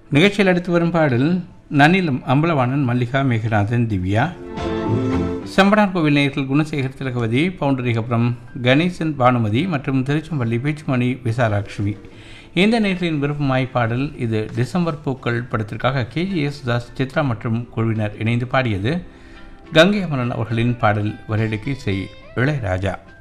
நிகழ்ச்சியில் அடுத்து வரும் பாடல் நன்னிலம் அம்பலவாணன், மல்லிகா, மேகநாதன், திவ்யா. செம்பனார் கோவில் நேயர்கள் குணசேகர், திலகவதி, பவுண்டரிகபுரம், கணேசன், பானுமதி மற்றும் திருச்செம்பள்ளி பேச்சுமணி, விசாலாட்சுமி. இந்த நேயர்களின் விருப்பமாய் பாடல் இது டிசம்பர் பூக்கள் படத்திற்காக KGS தாஸ், சித்ரா மற்றும் குழுவினர் இணைந்து பாடியது. கங்கை அமரன் அவர்களின் பாடல். வரையடுக்கை செய் இளையராஜா.